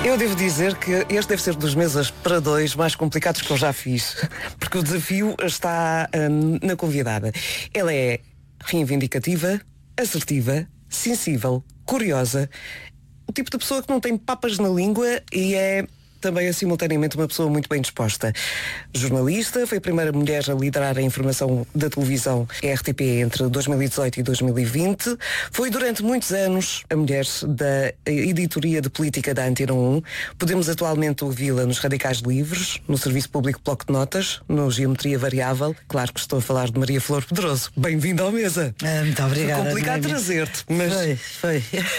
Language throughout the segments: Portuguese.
Eu devo dizer que este deve ser dos mesas para dois mais complicados que eu já fiz, porque o desafio está na convidada. Ela é reivindicativa, assertiva, sensível, curiosa, o tipo de pessoa que não tem papas na língua e é também simultaneamente uma pessoa muito bem disposta. Jornalista, foi a primeira mulher a liderar a informação da televisão RTP entre 2018 e 2020. Foi durante muitos anos a mulher da editoria de política da Antena 1. Podemos atualmente ouvi-la nos Radicais Livres, no Serviço Público Bloco de Notas, no Geometria Variável. Claro que estou a falar de Maria Flor Pedroso. Bem-vinda à mesa. Muito obrigada. Foi complicado trazer-te, mas... Foi.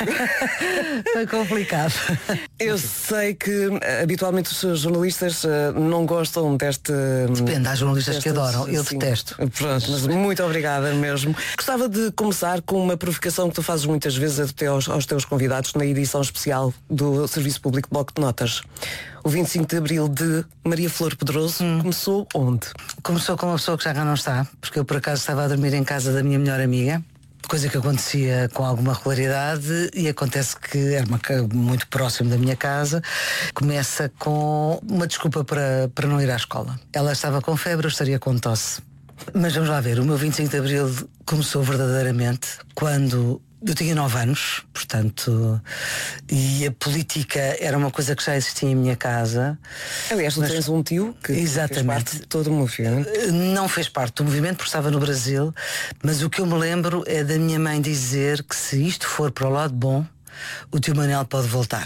Foi complicado. Eu sei que habitualmente os jornalistas não gostam deste... Depende, há jornalistas que adoram, eu detesto. Pronto, mas muito obrigada mesmo. Gostava de começar com uma provocação que tu fazes muitas vezes até aos teus convidados na edição especial do Serviço Público Bloco de Notas. O 25 de Abril de Maria Flor Pedroso começou onde? Começou com uma pessoa que já cá não está, porque eu por acaso estava a dormir em casa da minha melhor amiga. Coisa que acontecia com alguma regularidade e acontece que era muito próximo da minha casa. Começa com uma desculpa para não ir à escola. Ela estava com febre, eu estaria com tosse. Mas vamos lá ver, o meu 25 de Abril começou verdadeiramente quando eu tinha 9 anos, portanto, e a política era uma coisa que já existia em minha casa. Aliás, tu tens um tio que fez parte de todo o movimento. Não fez parte do movimento porque estava no Brasil, mas o que eu me lembro é da minha mãe dizer que se isto for para o lado bom, o tio Manel pode voltar.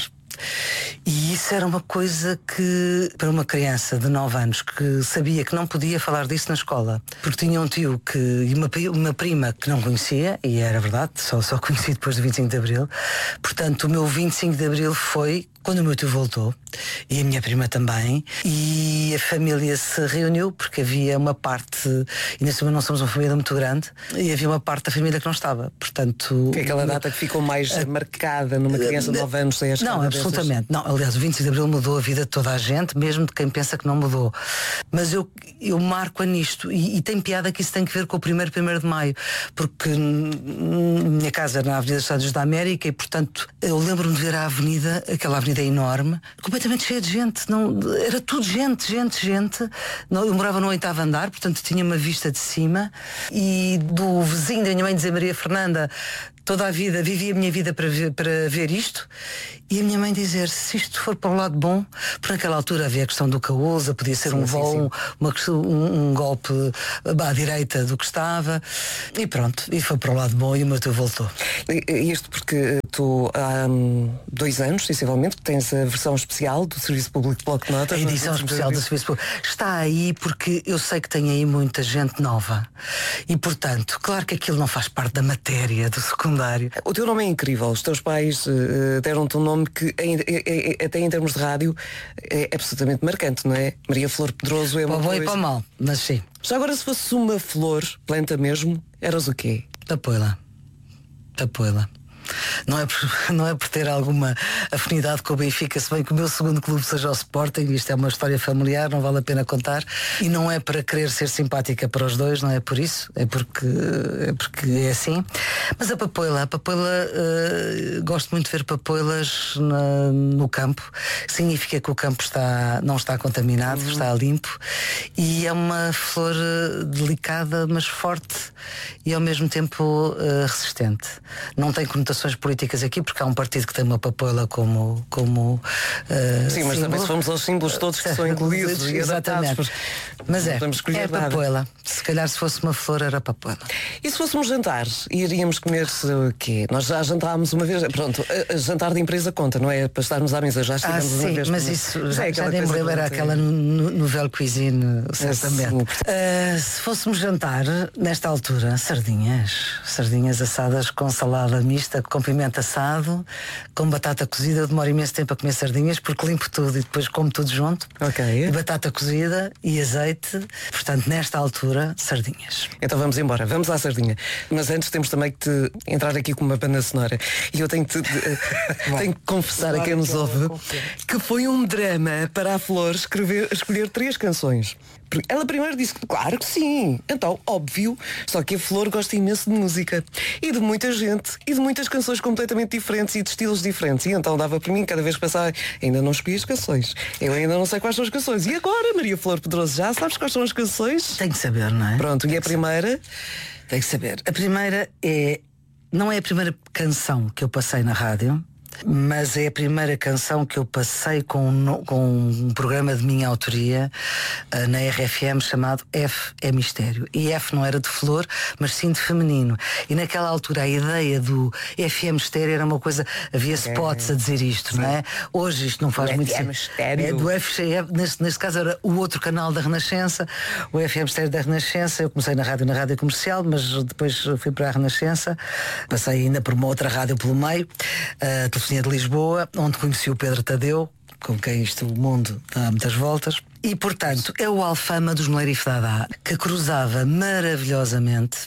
E isso era uma coisa que, para uma criança de 9 anos que sabia que não podia falar disso na escola, porque tinha um tio e uma prima que não conhecia, e era verdade, só conheci depois do 25 de Abril. Portanto, o meu 25 de Abril foi quando o meu tio voltou, e a minha prima também, e a família se reuniu, porque havia uma parte, e nesse momento não somos uma família muito grande, e havia uma parte da família que não estava. Portanto, que é aquela data que ficou mais marcada numa criança de 9 anos sem as Não, absolutamente. Não, aliás, o 25 de Abril mudou a vida de toda a gente, mesmo de quem pensa que não mudou. Mas eu marco-a nisto, e tem piada que isso tem que ver com o 1º de Maio, porque minha casa era na Avenida dos Estados Unidos da América, e portanto eu lembro-me de ver a avenida, aquela avenida enorme, completamente cheia de gente. Não, era tudo gente. Eu morava no 8º andar, portanto tinha uma vista de cima, e do vizinho da minha mãe dizer Maria Fernanda, toda a vida, vivi a minha vida para ver isto, e a minha mãe dizer, se isto for para o lado bom, por naquela altura havia a questão do Causa, podia ser um golpe à direita do que estava, e pronto, e foi para o lado bom, e o meu tio voltou. Isto porque tu há 2 anos, sensivelmente, tens a versão especial do Serviço Público Bloco de Notas. A edição especial do Serviço Público está aí porque eu sei que tem aí muita gente nova, e portanto, claro que aquilo não faz parte da matéria do secundário. O teu nome é incrível, os teus pais deram-te um nome que até em termos de rádio é absolutamente marcante, não é? Maria Flor Pedroso é uma coisa... Para o bom e para o mal, mas sim. Já agora, se fosse uma flor, planta mesmo, eras o quê? Tapoila. Não é por ter alguma afinidade com o Benfica, se bem que o meu segundo clube seja o Sporting, isto é uma história familiar, não vale a pena contar, e não é para querer ser simpática para os dois, não é por isso, é porque é assim. Mas a papoila, gosto muito de ver papoilas no campo, significa que o campo não está contaminado, está limpo, e é uma flor delicada, mas forte, e ao mesmo tempo resistente. Não tem conotações políticas aqui, porque há um partido que tem uma papoila como sim, mas também se formos aos símbolos todos que são incluídos e adaptados. Mas é papoila. Se calhar se fosse uma flor era papoila. E se fôssemos jantar, iríamos comer o quê? Nós já jantámos uma vez, pronto, jantar de empresa conta, não é? Para estarmos à mesa, já estivemos uma vez. Mas isso já nem me lembro, era aquela Nouvelle Cuisine, certamente. Se fôssemos jantar, nesta altura, sardinhas assadas com salada mista, com pimento assado, com batata cozida. Eu demoro imenso tempo a comer sardinhas porque limpo tudo e depois como tudo junto. Ok. E batata cozida e azeite. Portanto, nesta altura, sardinhas. Então vamos embora, vamos à sardinha. Mas antes temos também que entrar aqui com uma banda sonora. E eu tenho que confessar a quem nos ouve que foi um drama para a Flor escolher 3 canções. Ela primeiro disse que claro que sim. Então, óbvio, só que a Flor gosta imenso de música e de muita gente e de muitas canções completamente diferentes e de estilos diferentes. E então dava para mim, cada vez que pensava, ainda não escolhi as canções, eu ainda não sei quais são as canções. E agora, Maria Flor Pedroso, já sabes quais são as canções? Tem que saber, não é? Pronto, e a primeira? Tem que saber. A primeira não é a primeira canção que eu passei na rádio, mas é a primeira canção que eu passei com um programa de minha autoria na RFM chamado F é Mistério. E F não era de flor, mas sim de feminino. E naquela altura a ideia do F é Mistério era uma coisa, havia spots a dizer isto, sim. Não é? Hoje isto não faz muito sentido. Do FCM, neste caso era o outro canal da Renascença, o FM Mistério da Renascença. Eu comecei na rádio comercial, mas depois fui para a Renascença, passei ainda por uma outra rádio pelo meio, Telefonia de Lisboa, onde conheci o Pedro Tadeu, com quem o mundo dá muitas voltas. E, portanto, é o Alfama dos Noleiro e Fadá, que cruzava maravilhosamente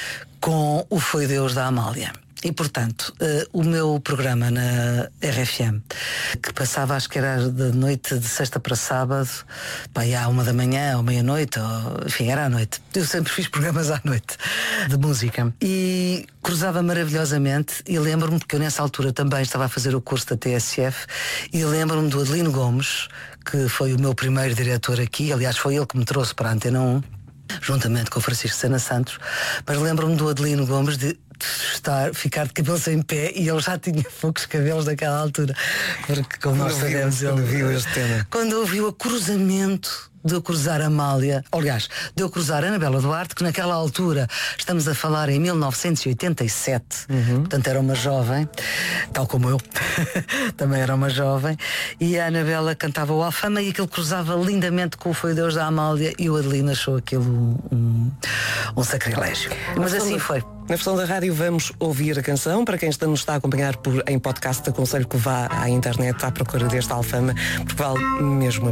com o Foi Deus da Amália. E, portanto, o meu programa na RFM, que passava, acho que era de noite, de sexta para sábado, à 1 da manhã, ou meia-noite, enfim, era à noite. Eu sempre fiz programas à noite, de música. E cruzava maravilhosamente, e lembro-me, porque eu nessa altura também estava a fazer o curso da TSF, e lembro-me do Adelino Gomes, que foi o meu primeiro diretor aqui, aliás, foi ele que me trouxe para a Antena 1, juntamente com o Francisco Sena Santos, mas lembro-me do Adelino Gomes de ficar de cabelos em pé, e ele já tinha poucos cabelos naquela altura, porque como nós sabemos, ele viu este tema. Quando ouviu o cruzamento de eu cruzar Amália, aliás, de eu cruzar Anabela Duarte, que naquela altura, estamos a falar em 1987, portanto era uma jovem, tal como eu, também era uma jovem, e a Anabela cantava o Alfama, e aquilo cruzava lindamente com o Foi Deus da Amália, e o Adelino achou aquilo um sacrilégio. Mas assim foi. Na versão da rádio vamos ouvir a canção. Para quem nos está a acompanhar em podcast, aconselho que vá à internet à procura deste Alfama, porque vale mesmo